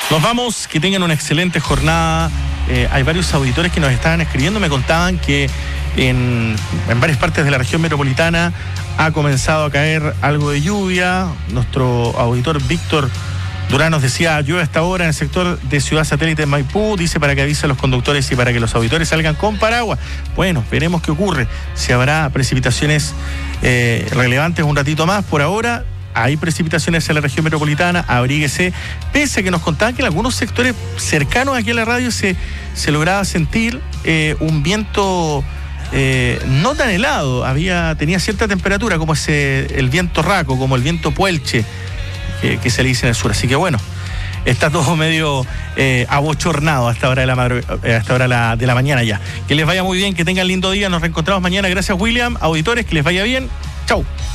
Nos vamos, que tengan una excelente jornada. Hay varios auditores que nos estaban escribiendo, me contaban que en varias partes de la región metropolitana ha comenzado a caer algo de lluvia. Nuestro auditor Víctor Durán nos decía, llueve hasta ahora en el sector de Ciudad Satélite de Maipú, dice para que avise a los conductores y para que los auditores salgan con paraguas. Bueno, veremos qué ocurre, si habrá precipitaciones relevantes un ratito más. Por ahora hay precipitaciones en la región metropolitana, abríguese, pese a que nos contaban que en algunos sectores cercanos aquí a la radio se lograba sentir un viento no tan helado, tenía cierta temperatura, como el viento raco, como el viento puelche, que se le dice en el sur. Así que bueno, está todo medio abochornado a esta hora de la mañana ya. Que les vaya muy bien, que tengan lindo día, nos reencontramos mañana. Gracias, William. Auditores, que les vaya bien. Chau.